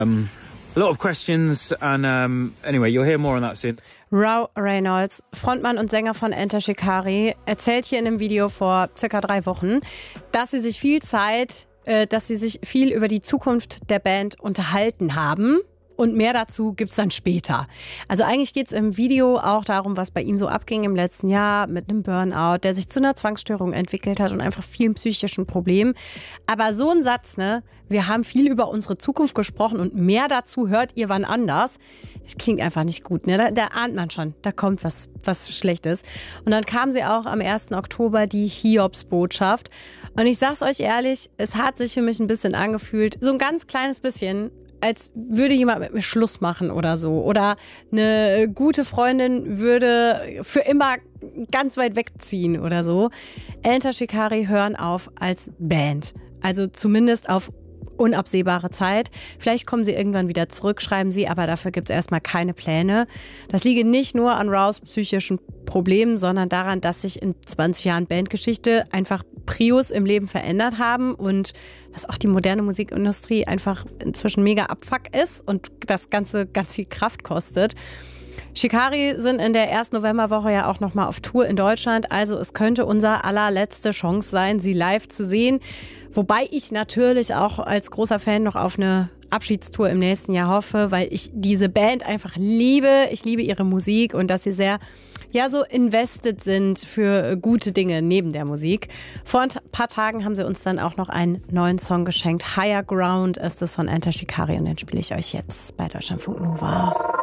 A lot of questions and anyway, you'll hear more on that soon. Rauw Reynolds, Frontmann und Sänger von Enter Shikari, erzählt hier in einem Video vor circa 3 Wochen, dass sie sich viel über die Zukunft der Band unterhalten haben. Und mehr dazu gibt's dann später. Also eigentlich geht's im Video auch darum, was bei ihm so abging im letzten Jahr mit einem Burnout, der sich zu einer Zwangsstörung entwickelt hat und einfach vielen psychischen Problemen. Aber so ein Satz, ne? Wir haben viel über unsere Zukunft gesprochen und mehr dazu hört ihr wann anders. Das klingt einfach nicht gut, ne? Da ahnt man schon, da kommt was Schlechtes. Und dann kam sie auch am 1. Oktober, die Hiobsbotschaft. Und ich sag's euch ehrlich, es hat sich für mich ein bisschen angefühlt, so ein ganz kleines bisschen, als würde jemand mit mir Schluss machen oder so. Oder eine gute Freundin würde für immer ganz weit wegziehen oder so. Enter Shikari hören auf als Band. Also zumindest auf unabsehbare Zeit. Vielleicht kommen sie irgendwann wieder zurück, schreiben sie, aber dafür gibt es erstmal keine Pläne. Das liege nicht nur an Rauws psychischen Problemen, sondern daran, dass sich in 20 Jahren Bandgeschichte einfach Prios im Leben verändert haben und dass auch die moderne Musikindustrie einfach inzwischen mega Abfuck ist und das Ganze ganz viel Kraft kostet. Shikari sind in der ersten Novemberwoche ja auch nochmal auf Tour in Deutschland. Also es könnte unsere allerletzte Chance sein, sie live zu sehen. Wobei ich natürlich auch als großer Fan noch auf eine Abschiedstour im nächsten Jahr hoffe, weil ich diese Band einfach liebe. Ich liebe ihre Musik und dass sie sehr so invested sind für gute Dinge neben der Musik. Vor ein paar Tagen haben sie uns dann auch noch einen neuen Song geschenkt. Higher Ground ist es von Enter Shikari und den spiele ich euch jetzt bei Deutschlandfunk Nova.